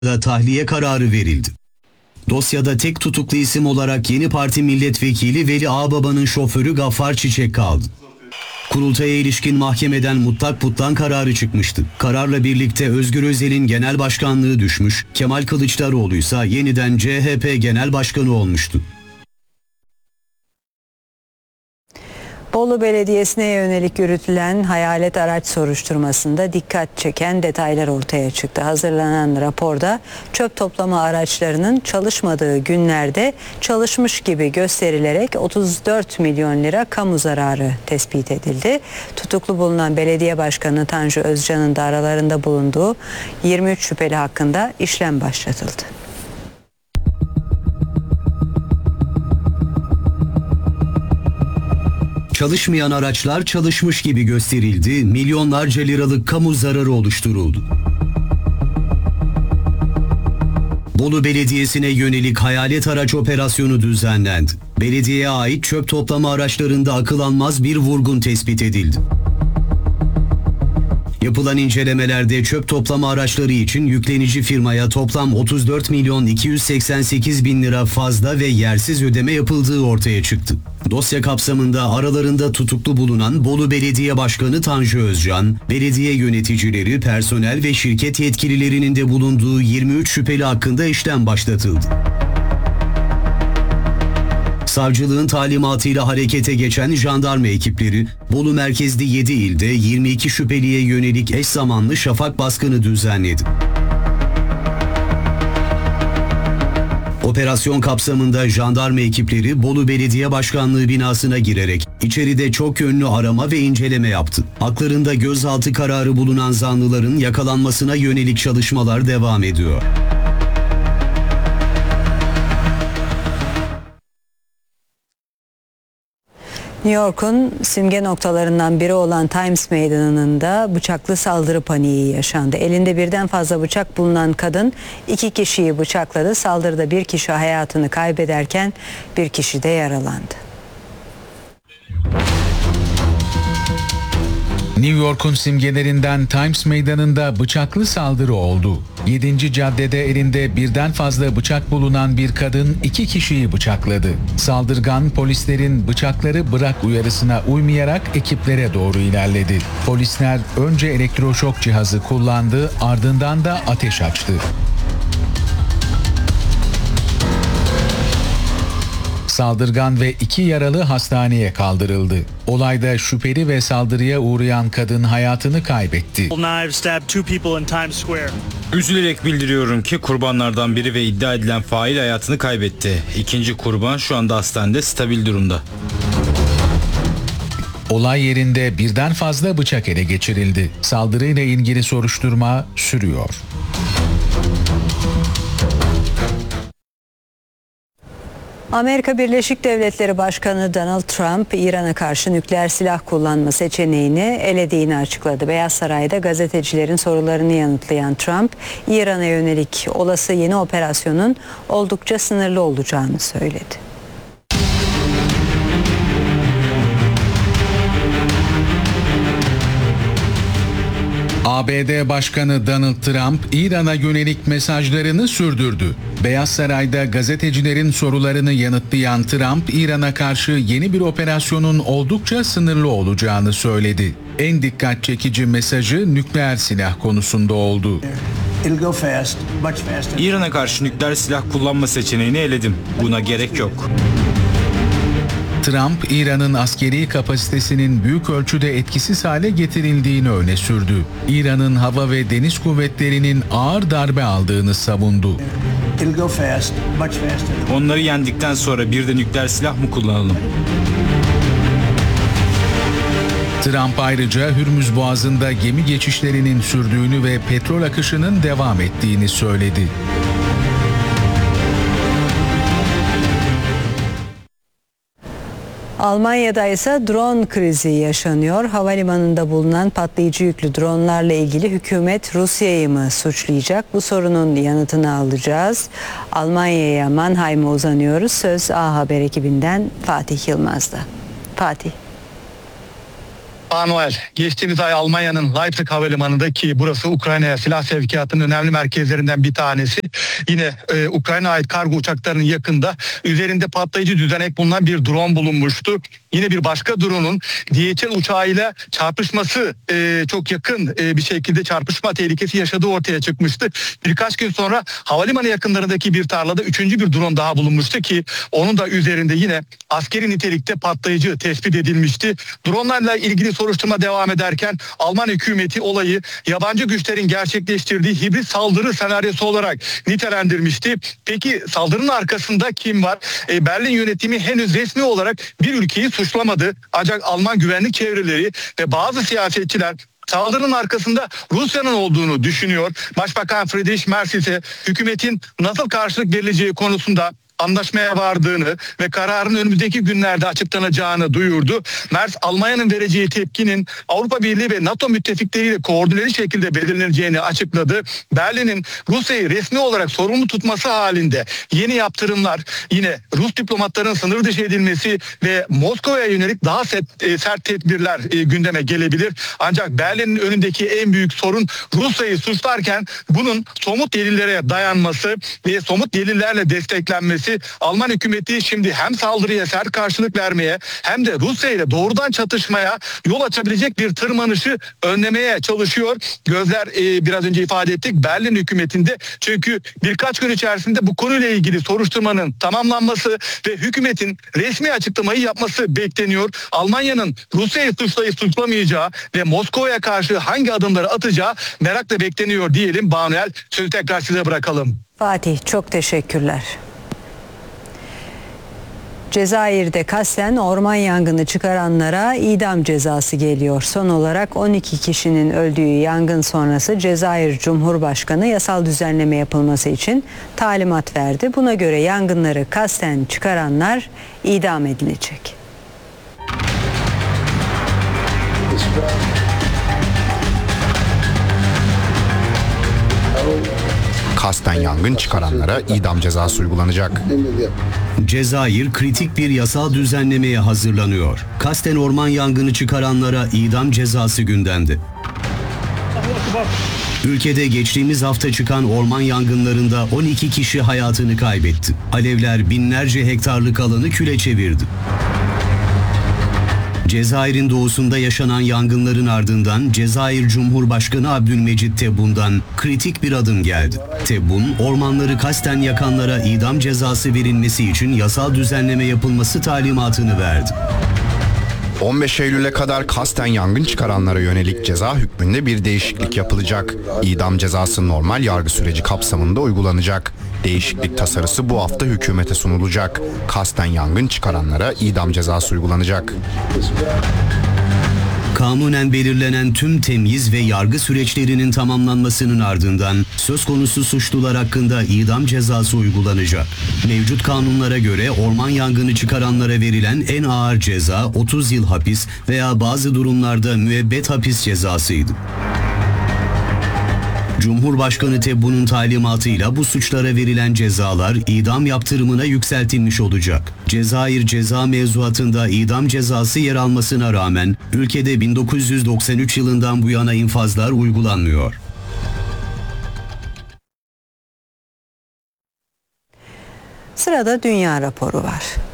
da tahliye kararı verildi. Dosyada tek tutuklu isim olarak Yeni Parti milletvekili Veli Ağbaba'nın şoförü Gaffar Çiçek kaldı. Kurultaya ilişkin mahkemeden mutlak puttan kararı çıkmıştı. Kararla birlikte Özgür Özel'in genel başkanlığı düşmüş, Kemal Kılıçdaroğlu ise yeniden CHP genel başkanı olmuştu. Bolu Belediyesi'ne yönelik yürütülen hayalet araç soruşturmasında dikkat çeken detaylar ortaya çıktı. Hazırlanan raporda çöp toplama araçlarının çalışmadığı günlerde çalışmış gibi gösterilerek 34 milyon lira kamu zararı tespit edildi. Tutuklu bulunan belediye başkanı Tanju Özcan'ın da aralarında bulunduğu 23 şüpheli hakkında işlem başlatıldı. Çalışmayan araçlar çalışmış gibi gösterildi, milyonlarca liralık kamu zararı oluşturuldu. Bolu Belediyesi'ne yönelik hayalet araç operasyonu düzenlendi. Belediyeye ait çöp toplama araçlarında akıl almaz bir vurgun tespit edildi. Yapılan incelemelerde çöp toplama araçları için yüklenici firmaya toplam 34 milyon 288 bin lira fazla ve yersiz ödeme yapıldığı ortaya çıktı. Dosya kapsamında aralarında tutuklu bulunan Bolu Belediye Başkanı Tanju Özcan, belediye yöneticileri, personel ve şirket yetkililerinin de bulunduğu 23 şüpheli hakkında işlem başlatıldı. Savcılığın talimatıyla harekete geçen jandarma ekipleri, Bolu merkezli 7 ilde 22 şüpheliye yönelik eş zamanlı şafak baskını düzenledi. Operasyon kapsamında jandarma ekipleri Bolu Belediye Başkanlığı binasına girerek içeride çok yönlü arama ve inceleme yaptı. Haklarında gözaltı kararı bulunan zanlıların yakalanmasına yönelik çalışmalar devam ediyor. New York'un simge noktalarından biri olan Times Meydanı'nın da bıçaklı saldırı paniği yaşandı. Elinde birden fazla bıçak bulunan kadın 2 kişiyi bıçakladı. Saldırıda bir kişi hayatını kaybederken bir kişi de yaralandı. New York'un simgelerinden Times Meydanı'nda bıçaklı saldırı oldu. 7. caddede elinde birden fazla bıçak bulunan bir kadın 2 kişiyi bıçakladı. Saldırgan polislerin bıçakları bırak uyarısına uymayarak ekiplere doğru ilerledi. Polisler önce elektroşok cihazı kullandı, ardından da ateş açtı. Saldırgan ve 2 yaralı hastaneye kaldırıldı. Olayda şüpheli ve saldırıya uğrayan kadın hayatını kaybetti. Üzülerek bildiriyorum ki kurbanlardan biri ve iddia edilen fail hayatını kaybetti. İkinci kurban şu anda hastanede stabil durumda. Olay yerinde birden fazla bıçak ele geçirildi. Saldırıyla ilgili soruşturma sürüyor. Amerika Birleşik Devletleri Başkanı Donald Trump, İran'a karşı nükleer silah kullanma seçeneğini elediğini açıkladı. Beyaz Saray'da gazetecilerin sorularını yanıtlayan Trump, İran'a yönelik olası yeni operasyonun oldukça sınırlı olacağını söyledi. ABD Başkanı Donald Trump, İran'a yönelik mesajlarını sürdürdü. Beyaz Saray'da gazetecilerin sorularını yanıtlayan Trump, İran'a karşı yeni bir operasyonun oldukça sınırlı olacağını söyledi. En dikkat çekici mesajı nükleer silah konusunda oldu. İran'a karşı nükleer silah kullanma seçeneğini eledim. Buna gerek yok. Trump, İran'ın askeri kapasitesinin büyük ölçüde etkisiz hale getirildiğini öne sürdü. İran'ın hava ve deniz kuvvetlerinin ağır darbe aldığını savundu. Onları yendikten sonra bir de nükleer silah mı kullanalım? Trump ayrıca Hürmüz Boğazı'nda gemi geçişlerinin sürdüğünü ve petrol akışının devam ettiğini söyledi. Almanya'da ise drone krizi yaşanıyor. Havalimanında bulunan patlayıcı yüklü dronlarla ilgili hükümet Rusya'yı mı suçlayacak? Bu sorunun yanıtını alacağız. Almanya'ya, Mannheim'a uzanıyoruz. Söz A Haber ekibinden Fatih Yılmaz'da. Fatih. Noel, geçtiğimiz ay Almanya'nın Leipzig Havalimanı'nda, ki burası Ukrayna'ya silah sevkiyatının önemli merkezlerinden bir tanesi, yine Ukrayna'ya ait kargo uçaklarının yakında üzerinde patlayıcı düzenek bulunan bir drone bulunmuştu. Yine bir başka drone'un DHL uçağıyla çarpışması, çok yakın bir şekilde çarpışma tehlikesi yaşadığı ortaya çıkmıştı. Birkaç gün sonra havalimanı yakınlarındaki bir tarlada üçüncü bir drone daha bulunmuştu ki onun da üzerinde yine askeri nitelikte patlayıcı tespit edilmişti. Dronelarla ilgili soruşturma devam ederken Alman hükümeti olayı yabancı güçlerin gerçekleştirdiği hibrit saldırı senaryosu olarak nitelendirmişti. Peki saldırının arkasında kim var? Berlin yönetimi henüz resmi olarak bir ülkeyi suçlamadı. Ancak Alman güvenlik çevreleri ve bazı siyasetçiler saldırının arkasında Rusya'nın olduğunu düşünüyor. Başbakan Friedrich Merz ise hükümetin nasıl karşılık verileceği konusunda anlaşmaya vardığını ve kararın önümüzdeki günlerde açıklanacağını duyurdu. Merz, Almanya'nın vereceği tepkinin Avrupa Birliği ve NATO müttefikleriyle koordineli şekilde belirleneceğini açıkladı. Berlin'in Rusya'yı resmi olarak sorumlu tutması halinde yeni yaptırımlar, yine Rus diplomatların sınır dışı edilmesi ve Moskova'ya yönelik daha sert tedbirler gündeme gelebilir. Ancak Berlin'in önündeki en büyük sorun Rusya'yı suçlarken bunun somut delillere dayanması ve somut delillerle desteklenmesi. Alman hükümeti şimdi hem saldırıya sert karşılık vermeye hem de Rusya ile doğrudan çatışmaya yol açabilecek bir tırmanışı önlemeye çalışıyor. Gözler biraz önce ifade ettik Berlin hükümetinde, çünkü birkaç gün içerisinde bu konuyla ilgili soruşturmanın tamamlanması ve hükümetin resmi açıklamayı yapması bekleniyor. Almanya'nın Rusya'yı suçlayıp suçlamayacağı ve Moskova'ya karşı hangi adımları atacağı merakla bekleniyor diyelim. Banuel, sözü tekrar size bırakalım. Fatih, çok teşekkürler. Cezayir'de kasten orman yangını çıkaranlara idam cezası geliyor. Son olarak 12 kişinin öldüğü yangın sonrası Cezayir Cumhurbaşkanı yasal düzenleme yapılması için talimat verdi. Buna göre yangınları kasten çıkaranlar idam edilecek. Kasten yangın çıkaranlara idam cezası uygulanacak. Cezayir kritik bir yasal düzenlemeye hazırlanıyor. Kasten orman yangını çıkaranlara idam cezası gündemde. Ülkede geçtiğimiz hafta çıkan orman yangınlarında 12 kişi hayatını kaybetti. Alevler binlerce hektarlık alanı küle çevirdi. Cezayir'in doğusunda yaşanan yangınların ardından Cezayir Cumhurbaşkanı Abdülmecit Tebbun'dan kritik bir adım geldi. Tebbun, ormanları kasten yakanlara idam cezası verilmesi için yasal düzenleme yapılması talimatını verdi. 15 Eylül'e kadar kasten yangın çıkaranlara yönelik ceza hükmünde bir değişiklik yapılacak. İdam cezası normal yargı süreci kapsamında uygulanacak. Değişiklik tasarısı bu hafta hükümete sunulacak. Kasten yangın çıkaranlara idam cezası uygulanacak. Kanunen belirlenen tüm temyiz ve yargı süreçlerinin tamamlanmasının ardından söz konusu suçlular hakkında idam cezası uygulanacak. Mevcut kanunlara göre orman yangını çıkaranlara verilen en ağır ceza 30 yıl hapis veya bazı durumlarda müebbet hapis cezasıydı. Cumhurbaşkanı Tebbun'un talimatıyla bu suçlara verilen cezalar idam yaptırımına yükseltilmiş olacak. Cezayir ceza mevzuatında idam cezası yer almasına rağmen ülkede 1993 yılından bu yana infazlar uygulanmıyor. Sırada dünya raporu var.